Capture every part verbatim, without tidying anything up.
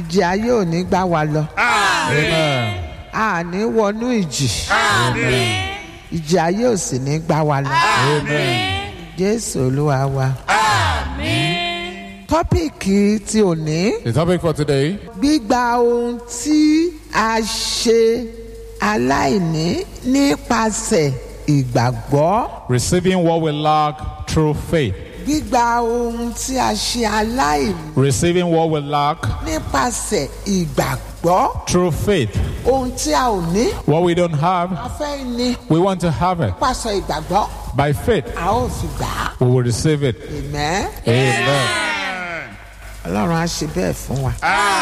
ìjì ayé ò ní gbá wa lọ. Amen. A ní wọnú ìjì. Amen. Ìjì ayé ò sì ní gbá wa lọ. Amen. Jésù Olúwa wa. Àmín. Tọ́pìkì tí òní. The topic for today: Gbígba ohun tí a ṣe aláìní nípasẹ̀ ìgbàgbọ́. receiving what we lack through faith. Gbígba ohun tí a ṣe aláìní Receiving what we lack nípasẹ̀ ìgbàgbọ́. through faith. Ohun tí a ò ní. What we don't have, A fẹ́ ní we want to have it. nípasẹ̀ ìgbàgbọ́. By faith, A ó fi gbà á. we will receive it. Amen. Amen. Ọlọ́run á ṣe bẹ́ẹ̀ fún wa.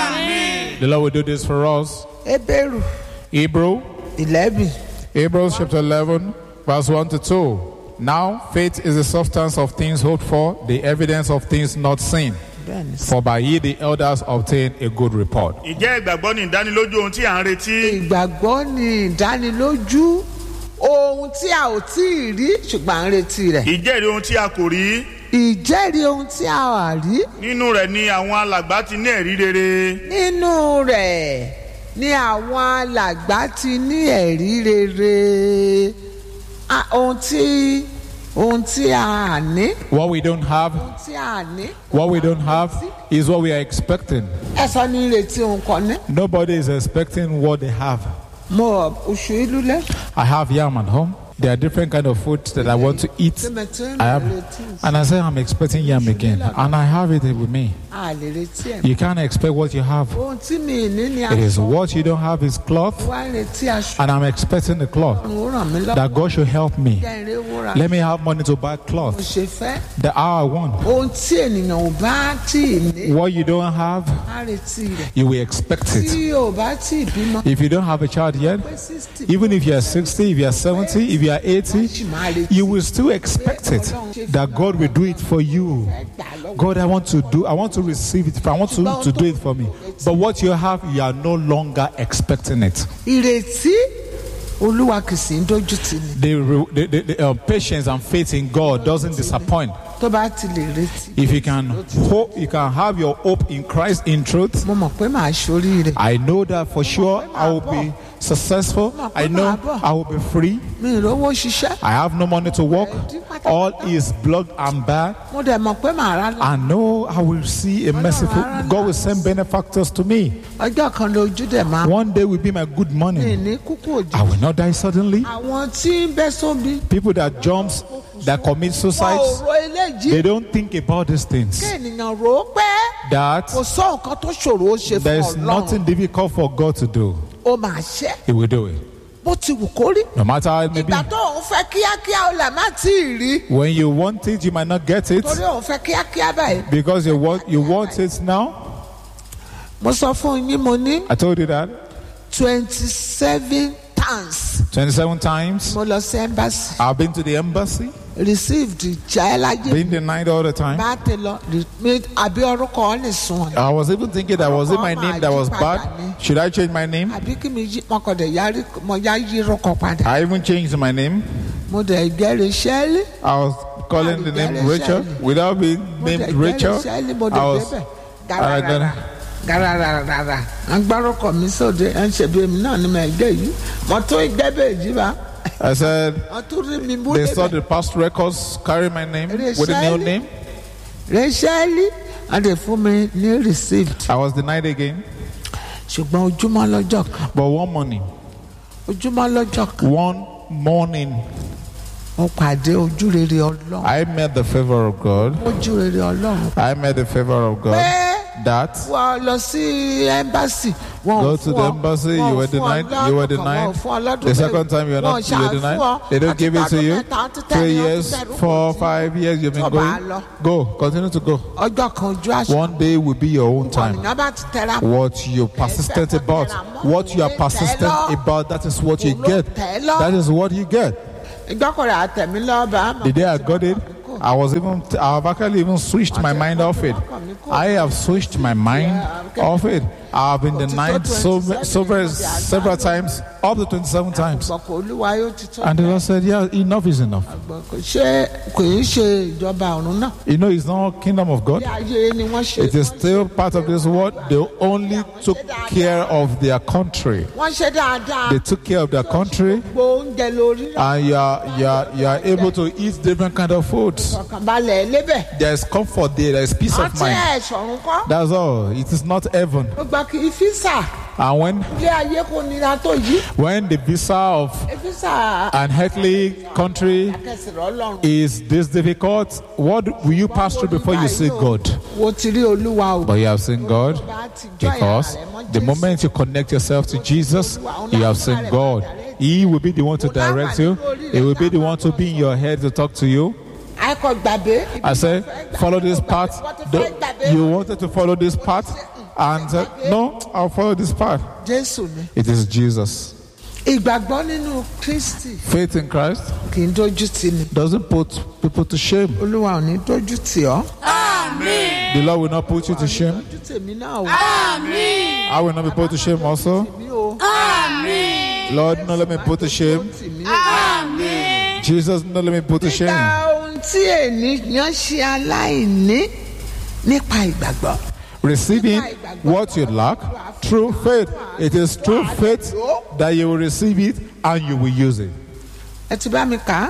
The Lord will do this for us. Hébérù Hebrew, eleven. Hebrews chapter eleven, verse one to two. Now, faith is the substance of things hoped for, the evidence of things not seen. Bẹ́ẹ̀ni sọ. For by ye the elders obtained a good report. Ìjẹ́ ìgbàgbọ́ ní ìdánilójú ohun tí à ń retí. Ìgbàgbọ́ ni ìdánilójú ohun tí a ò tí ì rí ṣùgbọ́n à ń retí rẹ̀. Ìjẹ́rìí ohun tí a kò rí. Ìjẹ́rìí ohun tí a wà rí. Nínú rẹ̀ ni àwọn alàgbà ti ní ẹ̀rí rere. Nínú rẹ̀ ni àwọn alàgbà ti ní ẹ̀rí rere. Ah, ohun tí ohun tí a ní. What we don't have, Ohun tí a ní. what we don't have is what we are expecting. Ẹ sọ ní ìrètí ohun kan ní. Nobody is expecting what they have. Mo oṣù ìlú lẹ́. I have yam at home. There are different kind of foods that I want to eat. I have, and I say I'm expecting yam again, and I have it with me. A lè retí ẹ̀. You can't expect what you have. Ohun tí mi ní ni It is aṣọ. what you don't have is cloth, Wá ń retí aṣọ. and I'm expecting the cloth. Ó ràn mí lọ́wọ́. That God should help me. Jẹ́ ìrè wúrà. Let me have money to buy Mo cloth. ṣe fẹ́. The hour I want. Ohun tí ènìyàn ò bá tí ì ní. What you don't have, Á retí rẹ̀. you will expect it. Tí ò bá tí ì bímọ. If you don't have a child yet, Pé sixty. even if you are sixty, if you are seventy, if you are eighty, Ṣì máa retí. you will still expect it that God will do it for you. God, I want to do, I want to receive it. I want to, to do it for me. But what you have, you are no longer expecting it. Ìrètí Olúwa kì í sì ń dójú tì ní. The, re- the, the, the uh, patience and faith in God doesn't disappoint. Tó bá ti lè retí. If you can hope, you can have your hope in Christ in truth. Mo mọ̀ pé màá ṣoríire. I know that for sure I will be successful. I know I will be free. Mi ì rówó ṣiṣẹ́. I have no money to work. All is blood and bad. Mo dẹ̀ mọ̀ pé màá rà lọ. I know I will see a merciful God will send benefactors to me. Ọjọ́ kan lójú dẹ̀ máa. One day will be my good Mi morning. ní kúkú òjì. I will not die suddenly. Àwọn tí ń bẹ́ sóbi. People that jumps, that commit Wọ́n ò suicides, ro eléjì. they don't think about these things. Kí ènìyàn rò ó pé That kò sọ nǹkan tó ṣòro ó ṣe there fún is Ọlọ́run. nothing difficult for God to do. Ó máa ṣe. He will do it. Bó ti wù kó rí. No matter how it may be. Ìgbà tó òun fẹ́ kíákíá ó là má tí ì rí. When you want it, you might not get it Torí òun fẹ́ kíákíá báyìí. because you want you want it now. Mo sọ fún yín mo ní I told you that twenty seven times twenty-seven times. mo lọ sí embassy I've been to the embassy, received ìjà ẹ lájẹ been denied all the time. bá tẹ lọ mi àbí orúkọ ọ lè sùn ọ I was even thinking that was it my name that was bad. Should I change my name? àbí kí mi yí mọkàndé yarí mo yá yí rọkọ padà I even changed my name. mo dẹ̀ gẹ́rẹ́ sẹ́ẹ́lì I was calling the name Rachel without being mo dẹ̀ named gẹ́rẹ́ Rachel. sẹ́ẹ́lì mo I dẹ̀ was débẹ̀ I gàràràrà don't- gàràràrà à ń gbárùkọ mi sóde ẹ̀ ń ṣèbí èmi náà ni mo ẹ̀gẹ́ yìí mo tún ìgbẹ́bẹ̀ yìí bá I said wọ́n tún rí mi mú they saw débẹ̀ the past records carry my name with a new name. rẹ́sẹ́ẹ́lì wọ́n dẹ̀ fún mi ní received I was denied again. ṣùgbọ́n ojúmọ́ lọ́jọ́ kan But one morning, ojúmọ́ lọ́jọ́ kan one morning, mo pàdé ojúrere Ọlọ́run I met the favor of God. ojúrere Ọlọ́run I met the favor of God. pé That wọ́n lọ sí embassy wọ́n go ò to fún the ọ, embassy, wọ́n you ò were fún ọ denied, you were lọ́dún kan, denied. wọ́n ò fún ọ lọ́dún The second mẹ́rin, time you were wọ́n not, you were ṣàfún denied. ọ, They don't àti give it to gbádùn you. mẹ́ta, àti Three tẹ́lẹ̀, years, àti tẹ́lẹ̀, four, àti five years you've been Tó bá going. lọ. Go, continue to go. ọjọ́ kan ojú àṣà One day will be your own time. ọ̀nìyàn bá ti tẹra mọ́ What you're persistent about, what you are persistent about, that is what you get. That is what you get. ìgbọ́kọ̀rẹ́ àtẹ̀mí lọ́ba The day I got it, I was even, I have actually even switched my mind off it. I have switched my mind off it. I've been Ó ti tó denied so, twenty-seven so very, ìkọ̀dé several àgbà times, up to twenty-seven times. Àgbọ̀kọ̀ Olúwa yóò ti tó And the Lord said, yeah, enough is enough. Àgbọ̀kọ̀ ṣé kò í ṣe ìjọba ọ̀run náà. You know, it's not kingdom of God. Ilé ayé ni wọ́n ṣe. It is still part of this world. They only took care of their country. Wọ́n ṣe dáadáa. They took care of their country, Gbogbo oúnjẹ lórí rẹ̀. and you are, you are, you are able to eat different kind of foods. Ọ̀kànbalẹ̀ lébẹ̀. There is comfort there. There is peace of Àti mind. ẹ̀ ṣọ̀run kọ́. That's all. It is not heaven. Ó gba kí físà. And when Ilé ayé kò nira tó yìí. when the visa of Físà an earthly country akẹ́sìrọ̀ Ọlọ́run. is this difficult, what will you pass through before you see God? Wo ti rí Olúwa o. But you have seen God because the moment you connect yourself to Jesus, you have seen God. He will be the one to direct you. He will be the one to be in your head to talk to you. Akọ gbàgbé. I said, follow this path. The- you wanted to follow this path, and said, no, I'll follow this path. Jésù ni. It is Jesus. Ìgbàgbọ́ nínú Kristi Faith in Christ kì í dójú tì ní. doesn't put people to shame. Olúwa ò ní dójú tì ọ́. The Lord will not put you to shame. Dójú tèmi náà o. I will not be put to shame also. Mi o. Lord, not let me put to shame. Tì mí o. Jesus, not let me put to Nígbà shame. ohun tí ènìyàn ṣe aláìní nípa ìgbàgbọ́. Receiving what you lack through faith. It is through faith that you will receive it and you will use it. Ẹ ti bá mi kà á.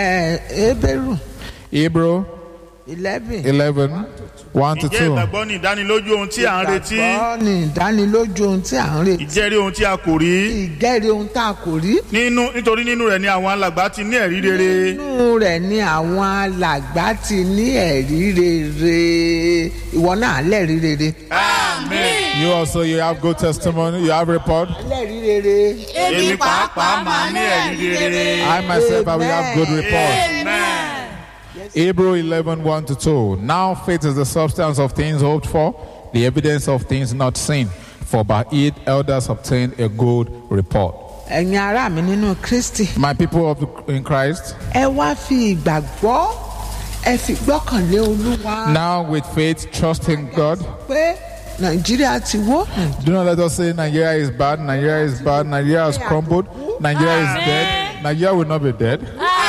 Ẹ Hébérù Hebrew eleven. eleven, one to Ìjẹ́ two. ìgbàgbọ́ ní ìdánilójú ohun tí à ń retí. Ìgbàgbọ́ ni ìdánilójú ohun tí à ń retí. Ìjẹ́rìí ohun tí a kò rí. Ìjẹ́rìí ohun tá a kò rí. Nínú nítorí nínú rẹ̀ ni àwọn alàgbà ti ní ẹ̀rí rere. Nínú rẹ̀ ni àwọn alàgbà ti ní ẹ̀rí rere. Ìwọ náà lẹ́rìí rere. Amen. You also, you have good testimony, you have report. Lẹ́rìí rere. Èmi pàápàá máa ní ẹ̀rí rere. I myself, I will have good report. Amen. Hebrew eleven, one to two. Now faith is the substance of things hoped for, the evidence of things not seen. For by it elders obtained a good report. Ẹ̀yin ará mi nínú Kristi. My people of the, in Christ, Ẹ wá fi ìgbàgbọ́ ẹ fi gbọ́kànlé Olúwa. now with faith, trust in God. Pé Nàìjíríà ti wó. Do not let us say Nigeria is bad, Nigeria is bad, Nigeria has crumbled, Nigeria is dead. Nigeria will not be dead.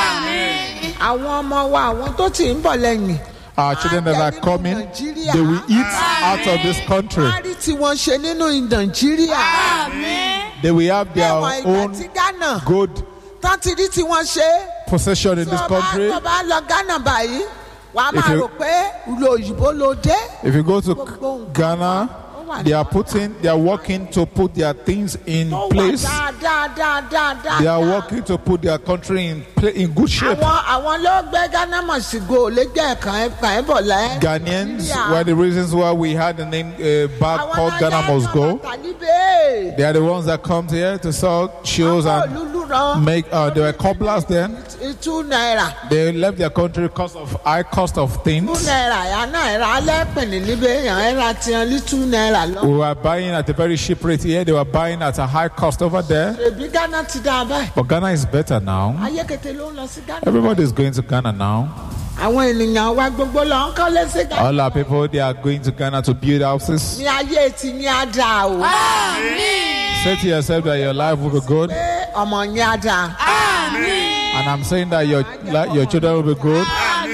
Àwọn ọmọ wa àwọn tó ti ń bọ̀ lẹ́yìn. Our children that are coming, they will eat out of this country. Wọ́n á rí tí wọ́n ṣe nínú Nàìjíríà. They will have their Ẹ̀wọ̀n ìgbà own tí Ghana good tán ti rí tí wọ́n ṣe. possession in this country. Tó bá lọ Ghana báyìí, wàá If máa you- rò pé ìlú òyìnbó ló dé. If you go to Ghana, they are putting, they are working to put their things in Ó wà place. dáadáa dáadáa They are dáadáa. working to put their country in pla- in good shape. Àwọn àwọn ló gbé Ghana mọ̀ sí go lè jẹ́ ẹ̀kan ẹ̀kan ẹ̀ bọ̀ lẹ́. Ghanaians were the reasons why we had the name uh, back Àwọn called náà Ghana jẹ́ Must Go. Tàlíbé. They are the ones that come here to sell shoes Àwọn and olúlu rán. make. Uh, they were cobblers then. Two naira. They left their country because of high cost of Two things. naira yà náà ẹ̀rọ alẹ́ pẹ̀lú níbẹ̀ yàn ẹ̀rọ tiẹ̀ ní two naira lọ. We were buying at a very cheap rate here. They were buying at a high cost over there. Èbí Ghana ti dá a báyìí. But Ghana is better now. Ayé kété ló ń lọ sí Ghana. Everybody is going to Ghana now. Àwọn ènìyàn wa gbogbo lọ ń kọ́lé sí Ghana. All our people, they are going to Ghana to build houses. Ní ayé ti ní á dáa o. Say to yourself that your life will be good. Pé ọmọ yẹn á dáa. And I'm saying that your li- your children will be good.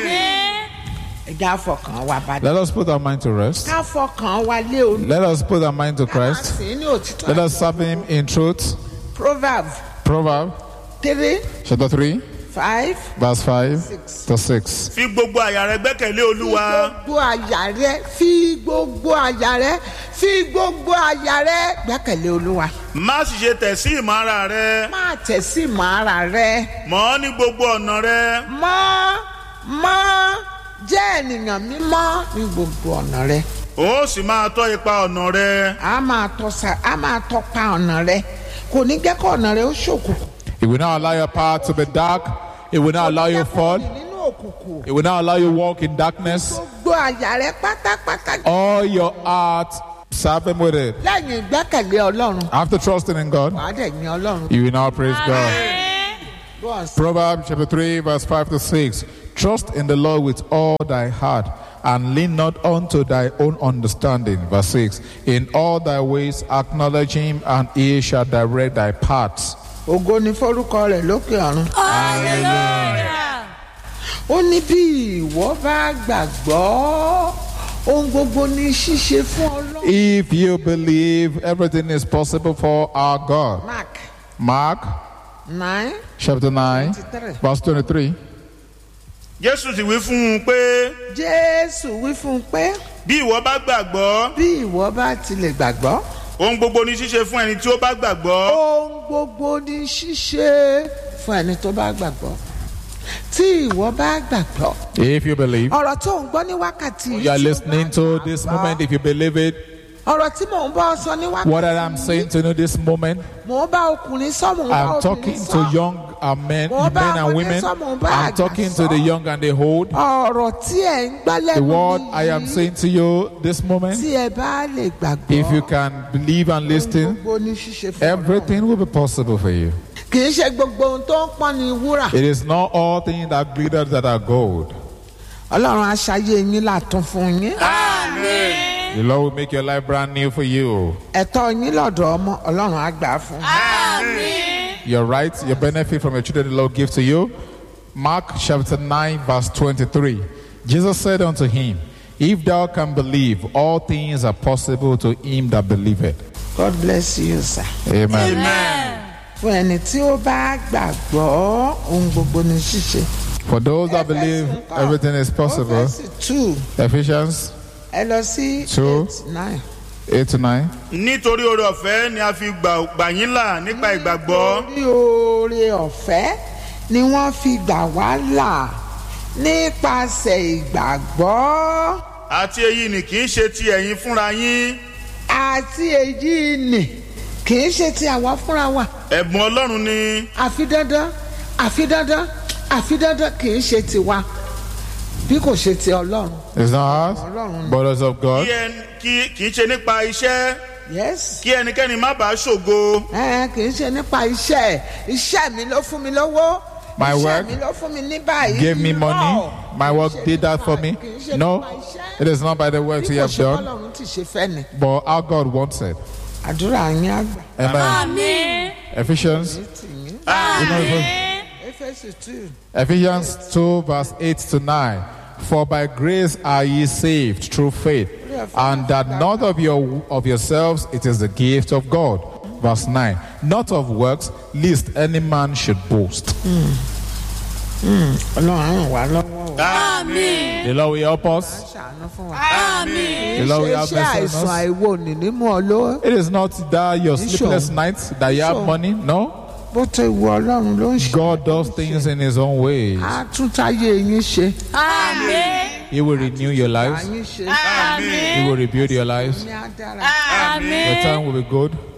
Ẹja fọkàn wa balẹ̀. Let us put our mind to rest. Ká fọkàn wa lé olú. Let us put our mind to Ká máa Christ. sìn ní òtítọ́. Let us serve Him in truth. Proverb Proverbs three chapter three, five. verse five to six. Fi gbogbo àyà rẹ gbẹ́kẹ̀lé Olúwa. Gbogbo àyà rẹ fi gbogbo àyà rẹ fi gbogbo àyà rẹ gbẹ́kẹ̀lé Olúwa. Má sì ṣe tẹ̀ sí ìmọ̀ ara rẹ. Má tẹ̀ sí ìmọ̀ ara rẹ. Mọ̀ ọ́ ní gbogbo ọ̀nà rẹ. Mọ́ mọ́ jẹ́ ènìyàn mímọ́ ní gbogbo ọ̀nà rẹ. Ó sì máa tọ́ ipa ọ̀nà rẹ. A máa tọ́ sa a máa tọ́ pa ọ̀nà rẹ. Kò ní jẹ́ kó ọ̀nà rẹ ó ṣòkùnkùn. It will not allow your path to be dark. It will not allow you fall. Nínú òkùnkùn. It will not allow you walk in darkness. Gbogbo àyà rẹ pátápátá. All your heart, serve Him with it. Lẹ́yìn ìgbẹ́kẹ̀lé Ọlọ́run. After trusting in God, Wàá dẹ̀ yin Ọlọ́run. you will now praise God. Go on. Proverbs chapter three, verse five to six. Trust in the Lord with all thy heart, and lean not unto thy own understanding. Verse six. In all thy ways acknowledge him, and he shall direct thy paths. Ògo ni forúkọ rẹ̀ lókè ọ̀run. Hallelujah. Ó ní bí ìwọ bá gbàgbọ́, ohun gbogbo ní ṣíṣe fún Ọlọ́run. If you believe, everything is possible for our God. Mark Mark nine chapter nine, twenty-three. verse twenty-three. Jésù sì wí fún un pé Jésù wí fún un pé bí ìwọ bá gbàgbọ́ bí ìwọ bá tilẹ̀ gbàgbọ́, ohun gbogbo ní ṣíṣe fún ẹni tí ó bá gbàgbọ́. ohun gbogbo ní ṣíṣe fún ẹni tó bá gbàgbọ́. Tí ìwọ bá gbàgbọ́. If you believe, Ọ̀rọ̀ tó ń gbọ́ ní wákàtí yìí. you are listening to this moment. If you believe it, Ọ̀rọ̀ tí mò ń bá ọ sọ ní wákàtí. what I am saying to you this moment, Mò ń bá ọkùnrin sọ, mò ń bá I'm obìnrin talking sọ. to young uh, men, Mo bá men and ọmọdé women. sọ, mo bá I'm àgbà talking to sọ. the young and the old. Ọ̀rọ̀ tí ẹ̀ ń gbọ́ The lẹ́nu word mi I am yìí, saying to you this moment, tí ẹ bá lè gbàgbọ́. if you can believe and ohun listen, gbogbo ní ṣíṣe fún Ọlọ́run. everything will be possible for you. Kì í ṣe gbogbo ohun tó ń pọ́n ní wúrà. It is not all things that glitter that are gold. Ọlọ́run aṣayé yín látún fún yín. Amen. The Lord will make your life brand new for you. Ẹ̀tọ́ yín lọ́dọ̀ ọmọ, Ọlọ́run á gbà á fún yín. Amen. Your rights, your benefit from your children, the Lord gives to you. Mark chapter nine, verse twenty-three. Jesus said unto him, if thou can believe, all things are possible to him that believeth. God bless you, sir. Amen. Amen. Fún ẹni tí ó bá gbàgbọ́, ohun gbogbo ní ṣíṣe. For those that believe, everything is possible. Éfésù two, Ephesians ẹ lọ sí Two. eight nine. eight to nine. Nítorí oore ọ̀fẹ́ ni a fi gbà gbà yín là nípa ìgbàgbọ́. Nítorí oore ọ̀fẹ́ ni wọ́n fi gbà wá là nípasẹ̀ ìgbàgbọ́. Àti èyí ni kì í ṣe ti ẹ̀yin fúnra yín. Àti èyí nì kì í ṣe ti àwa fúnra wa. Ẹ̀bùn Ọlọ́run ni. Àfi dandan, àfi dandan, àfi dandan kì í ṣe tiwa bí kò ṣe ti Ọlọ́run. It's not us, but it's of God. Kí ẹn- kí- Kì í ṣe nípa iṣẹ́. Yes. Kí ẹnikẹ́ni má bàa ṣògo. Ẹ kì í ṣe nípa iṣẹ́. Iṣẹ́ mi ló fún mi lówó. My Iṣẹ́ work mi ló fún mi ní báyìí. Give me Irọ́. money. My work Kì í ṣe did that nípa- for me. kì í ṣe No, nípa iṣẹ́. it is not by the works Bí you kò have ṣe done, bọ́lọ́run ti ṣe fẹ́ ni. but how God wants it. Àdúrà yín á gbà. Amen. Amen. Ephesians, Amen. Éfésù two. Ephesians two, verse eight to nine. For by grace are ye saved through faith, and that not of your of yourselves, it is the gift of God. Verse nine. Not of works, lest any man should boast. Ọlọ́run á ràn wá lọ́wọ́ o. Amen. The Lord will help us. Ṣàánú fún wa. Amen. The Lord will Ṣé have ṣé mercy on àìsàn us. àìwò ní ní mú ọ lówó? It is not that your sleepless nights that you have Sure. money. No, Bó ti wu Ọlọ́run ló ń ṣe. God does things in His own ways. Á tún táyé yín ṣe. Amen. He will renew your lives. Àyín ṣe. He Amen. will rebuild your lives. Ní á dára. Your Amen. time will be good.